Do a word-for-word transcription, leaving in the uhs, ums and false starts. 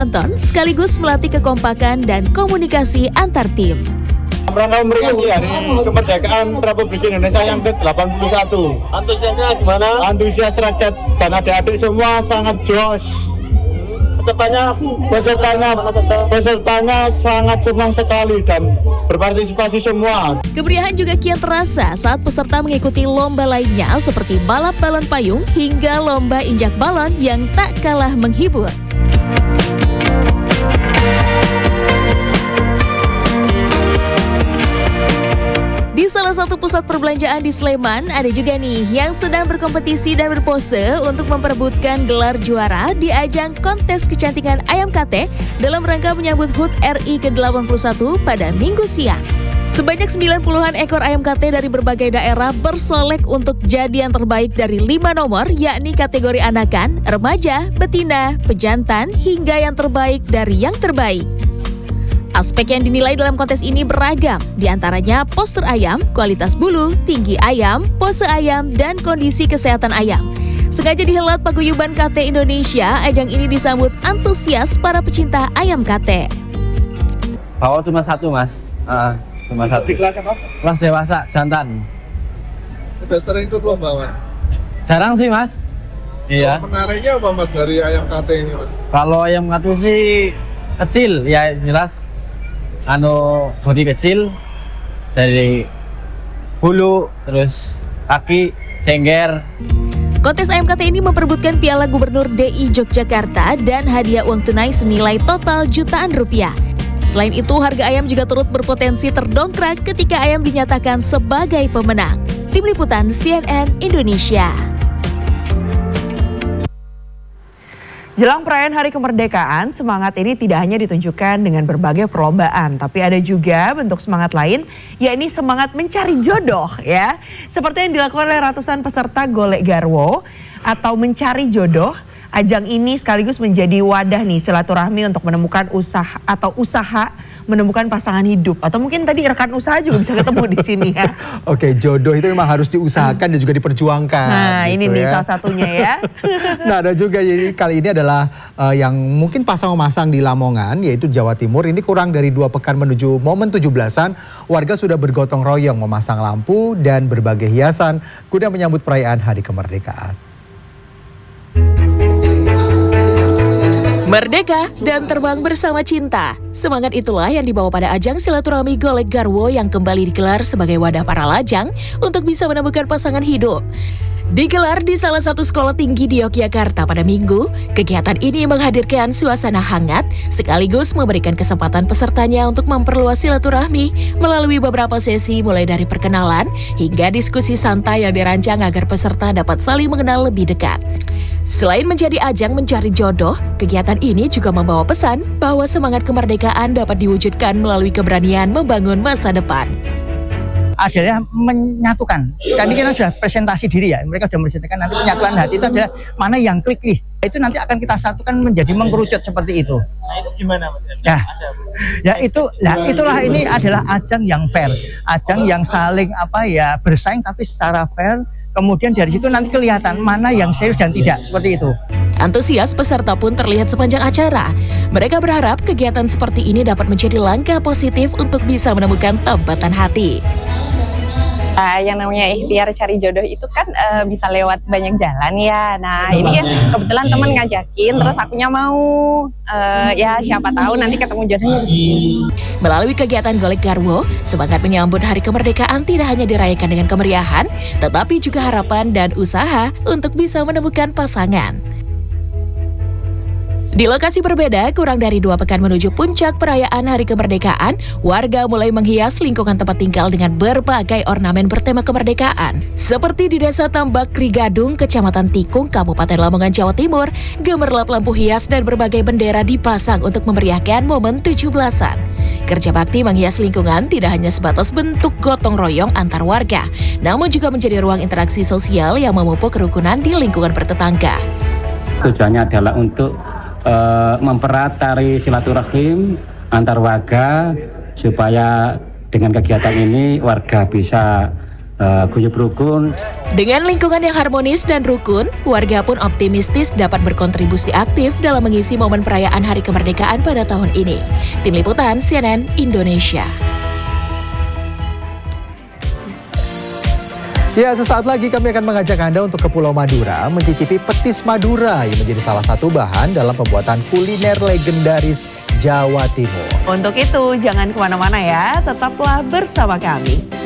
Nonton sekaligus melatih kekompakan dan komunikasi antar tim. Rangka memperingati hari kemerdekaan Republik Indonesia yang ke delapan puluh satu. Antusiasnya gimana? Antusias rakyat dan adik-adik semua sangat jos. Pesertanya, pesertanya, pesertanya sangat senang sekali dan berpartisipasi semua. Kemeriahan juga kian terasa saat peserta mengikuti lomba lainnya seperti balap balon payung hingga lomba injak balon yang tak kalah menghibur. Di salah satu pusat perbelanjaan di Sleman, ada juga nih yang sedang berkompetisi dan berpose untuk memperebutkan gelar juara di ajang kontes kecantikan ayam kate dalam rangka menyambut H U T R I ke delapan puluh satu pada Minggu siang. Sebanyak sembilan puluhan ekor ayam kate dari berbagai daerah bersolek untuk jadi yang terbaik dari lima nomor, yakni kategori anakan, remaja, betina, pejantan, hingga yang terbaik dari yang terbaik. Aspek yang dinilai dalam kontes ini beragam, diantaranya postur ayam, kualitas bulu, tinggi ayam, pose ayam, dan kondisi kesehatan ayam. Sengaja dihelat paguyuban Kate Indonesia, ajang ini disambut antusias para pecinta ayam kate. Bawa cuma satu, Mas. Uh, cuma satu. Di kelas apa? Kelas dewasa, jantan. Sudah sering ikut lomba, Mas? Jarang sih, Mas. Iya. Menariknya apa, Mas, dari ayam kate ini, Mas? Kalau ayam kate sih kecil, ya jelas. Anu bodi kecil, dari bulu, terus kaki, cengger. Kontes ayam kate ini memperebutkan Piala Gubernur D I Yogyakarta dan hadiah uang tunai senilai total jutaan rupiah. Selain itu, harga ayam juga turut berpotensi terdongkrak ketika ayam dinyatakan sebagai pemenang. Tim Liputan C N N Indonesia. Jelang perayaan Hari Kemerdekaan, semangat ini tidak hanya ditunjukkan dengan berbagai perlombaan, tapi ada juga bentuk semangat lain, yakni semangat mencari jodoh ya. Seperti yang dilakukan oleh ratusan peserta Golek Garwo atau mencari jodoh. Ajang ini sekaligus menjadi wadah nih silaturahmi untuk menemukan usaha atau usaha menemukan pasangan hidup, atau mungkin tadi rekan usaha juga bisa ketemu di sini ya. Oke, jodoh itu memang harus diusahakan dan juga diperjuangkan. Nah, gitu ini nih ya. salah satunya ya. Nah, dan juga jadi kali ini adalah uh, yang mungkin pasang memasang di Lamongan, yaitu Jawa Timur. Ini kurang dari dua pekan menuju momen tujuh belasan, warga sudah bergotong royong memasang lampu dan berbagai hiasan guna menyambut perayaan Hari Kemerdekaan. Merdeka dan terbang bersama cinta. Semangat itulah yang dibawa pada ajang silaturahmi Golek Garwo yang kembali digelar sebagai wadah para lajang untuk bisa menemukan pasangan hidup. Digelar di salah satu sekolah tinggi di Yogyakarta pada Minggu, kegiatan ini menghadirkan suasana hangat sekaligus memberikan kesempatan pesertanya untuk memperluas silaturahmi melalui beberapa sesi mulai dari perkenalan hingga diskusi santai yang dirancang agar peserta dapat saling mengenal lebih dekat. Selain menjadi ajang mencari jodoh, kegiatan ini juga membawa pesan bahwa semangat kemerdekaan dapat diwujudkan melalui keberanian membangun masa depan. Adalah menyatukan. Kami kan sudah presentasi diri ya, mereka sudah presentasikan nanti penyatuan hati itu adalah mana yang klik nih. Itu nanti akan kita satukan menjadi mengkerucut seperti itu. Nah, itu gimana, Mas? Ya, ya itu, nah itulah ini adalah ajang yang fair, ajang yang saling apa ya bersaing tapi secara fair. Kemudian dari situ nanti kelihatan mana yang serius dan tidak, seperti itu. Antusias peserta pun terlihat sepanjang acara. Mereka berharap kegiatan seperti ini dapat menjadi langkah positif untuk bisa menemukan tempatan hati. Uh, yang namanya ikhtiar cari jodoh itu kan uh, bisa lewat banyak jalan ya. Nah ini ya kebetulan teman ngajakin, terus akunya mau uh, ya siapa tahu nanti ketemu jodohnya di sini. Melalui kegiatan Golek Garwo, semangat menyambut Hari Kemerdekaan tidak hanya dirayakan dengan kemeriahan, tetapi juga harapan dan usaha untuk bisa menemukan pasangan. Di lokasi berbeda, kurang dari dua pekan menuju puncak perayaan Hari Kemerdekaan, warga mulai menghias lingkungan tempat tinggal dengan berbagai ornamen bertema kemerdekaan. Seperti di Desa Tambak Rigadung, Kecamatan Tikung, Kabupaten Lamongan, Jawa Timur, gemerlap lampu hias dan berbagai bendera dipasang untuk memeriahkan momen tujuh belasan. Kerja bakti menghias lingkungan tidak hanya sebatas bentuk gotong royong antar warga, namun juga menjadi ruang interaksi sosial yang memupuk kerukunan di lingkungan bertetangga. Tujuannya adalah untuk Uh, mempererat tali silaturahim antar warga supaya dengan kegiatan ini warga bisa uh, guyub rukun. Dengan lingkungan yang harmonis dan rukun, warga pun optimistis dapat berkontribusi aktif dalam mengisi momen perayaan Hari Kemerdekaan pada tahun ini. Tim Liputan C N N Indonesia. Ya, sesaat lagi kami akan mengajak Anda untuk ke Pulau Madura mencicipi petis Madura yang menjadi salah satu bahan dalam pembuatan kuliner legendaris Jawa Timur. Untuk itu, jangan kemana-mana ya, tetaplah bersama kami.